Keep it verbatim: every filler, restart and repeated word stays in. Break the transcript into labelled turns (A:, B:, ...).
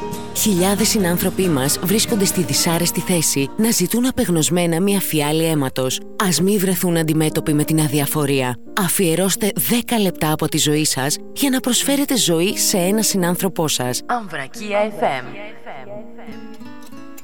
A: Χιλιάδες συνάνθρωποι μας βρίσκονται στη δυσάρεστη θέση να ζητούν απεγνωσμένα μια φιάλη αίματος. Ας μη βρεθούν αντιμέτωποι με την αδιαφορία. Αφιερώστε δέκα λεπτά από τη ζωή σας για να προσφέρετε ζωή σε ένα συνάνθρωπό σας.
B: Αμβρακία εφ εμ.